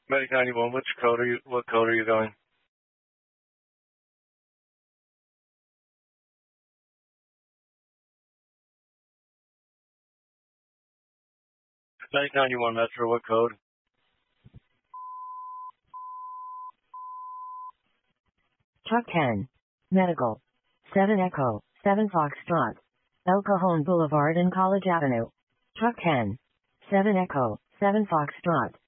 Medic 91, what code are you going? Medic 91 Metro, what code? Truck 10. Medical. 7 Echo, 7 Foxtrot. El Cajon Boulevard and College Avenue. Truck 10. 7 Echo, 7 Foxtrot.